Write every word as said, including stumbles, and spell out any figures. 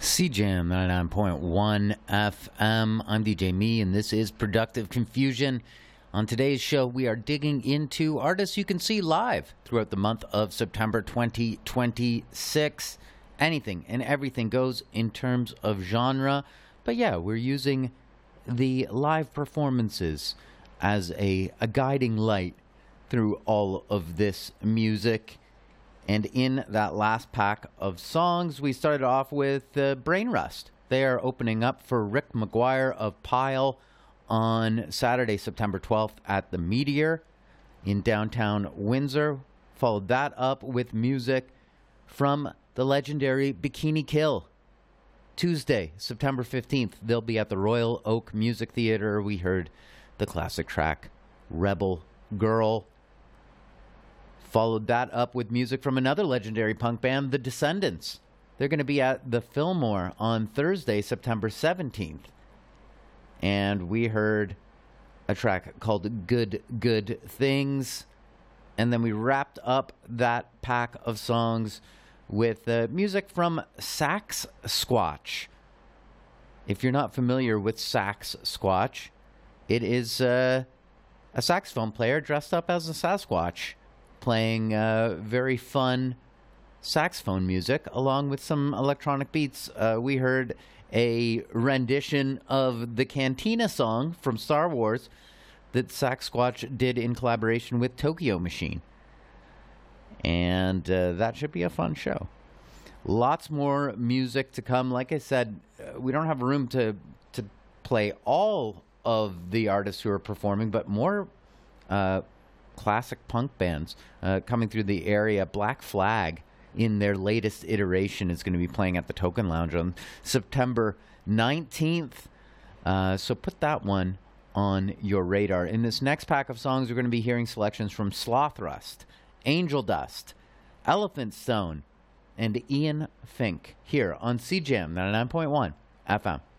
C Jam ninety-nine point one F M. I'm D J Me, and this is Productive Confusion. On today's show, we are digging into artists you can see live throughout the month of September twenty twenty-six. Anything and everything goes in terms of genre. But yeah, we're using the live performances as a, a guiding light through all of this music. And in that last pack of songs, we started off with uh, Brain Rust. They are opening up for Rick McGuire of Pile on Saturday, September twelfth at the Meteor in downtown Windsor. Followed that up with music from the legendary Bikini Kill. Tuesday, September fifteenth, they'll be at the Royal Oak Music Theatre. We heard the classic track, Rebel Girl. Followed that up with music from another legendary punk band, The Descendants. They're going to be at the Fillmore on Thursday, September seventeenth. And we heard a track called Good, Good Things. And then we wrapped up that pack of songs with uh, music from Sax Squatch. If you're not familiar with Sax Squatch, it is uh, a saxophone player dressed up as a Sasquatch, playing uh, very fun saxophone music along with some electronic beats. Uh, we heard a rendition of the Cantina song from Star Wars that Sasquatch did in collaboration with Tokyo Machine. And uh, that should be a fun show. Lots more music to come. Like I said, uh, we don't have room to, to play all of the artists who are performing, but more uh, classic punk bands uh, coming through the area. Black Flag, in their latest iteration, is going to be playing at the Token Lounge on September nineteenth. Uh, so put that one on your radar. In this next pack of songs, we're going to be hearing selections from Slothrust, Angel Dust, Elephant Stone, and Ian Fink here on C Jam ninety-nine point one F M.